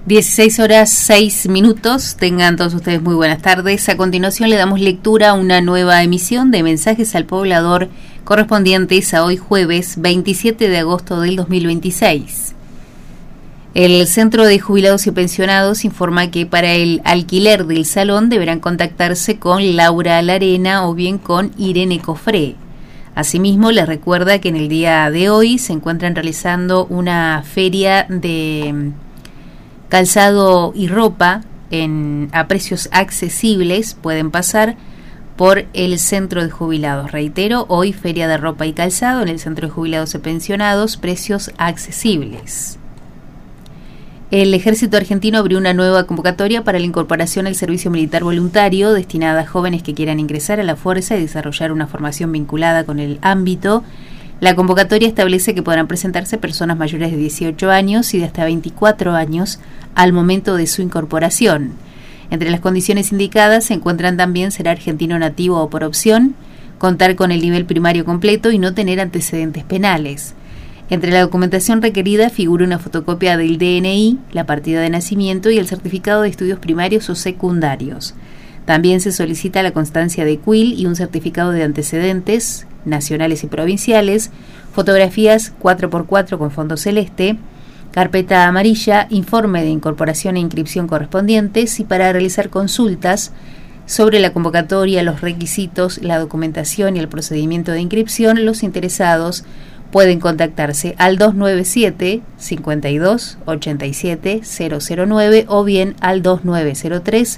16:06. Tengan todos ustedes muy buenas tardes. A continuación le damos lectura a una nueva emisión de Mensajes al Poblador correspondientes a hoy jueves 27 de agosto del 2026. El Centro de Jubilados y Pensionados informa que para el alquiler del salón deberán contactarse con Laura Larena o bien con Irene Cofré. Asimismo, les recuerda que en el día de hoy se encuentran realizando una feria de calzado y ropa a precios accesibles. Pueden pasar por el Centro de Jubilados. Reitero, hoy feria de ropa y calzado en el Centro de Jubilados y Pensionados, precios accesibles. El Ejército Argentino abrió una nueva convocatoria para la incorporación al servicio militar voluntario destinada a jóvenes que quieran ingresar a la fuerza y desarrollar una formación vinculada con el ámbito. La convocatoria establece que podrán presentarse personas mayores de 18 años y de hasta 24 años al momento de su incorporación. Entre las condiciones indicadas se encuentran también ser argentino nativo o por opción, contar con el nivel primario completo y no tener antecedentes penales. Entre la documentación requerida figura una fotocopia del DNI, la partida de nacimiento y el certificado de estudios primarios o secundarios. También se solicita la constancia de CUIL y un certificado de antecedentes nacionales y provinciales, fotografías 4x4 con fondo celeste, carpeta amarilla, informe de incorporación e inscripción correspondientes, y para realizar consultas sobre la convocatoria, los requisitos, la documentación y el procedimiento de inscripción, los interesados pueden contactarse al 297 52 87 009 o bien al 2903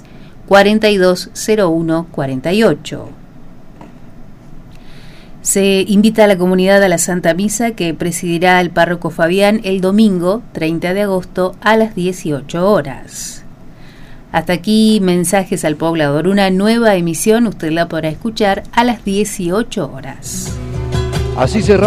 4201 48. Se invita a la comunidad a la Santa Misa que presidirá el párroco Fabián el domingo 30 de agosto a las 18 horas. Hasta aquí Mensajes al Poblador, una nueva emisión, usted la podrá escuchar a las 18 horas. Así cerramos.